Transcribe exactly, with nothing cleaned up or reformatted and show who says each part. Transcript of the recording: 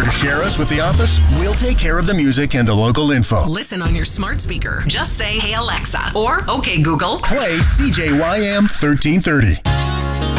Speaker 1: to share us with the office? We'll take care of the music and the local info.
Speaker 2: Listen on your smart speaker. Just say, "Hey Alexa," or "Okay Google,
Speaker 1: play C J Y M thirteen thirty.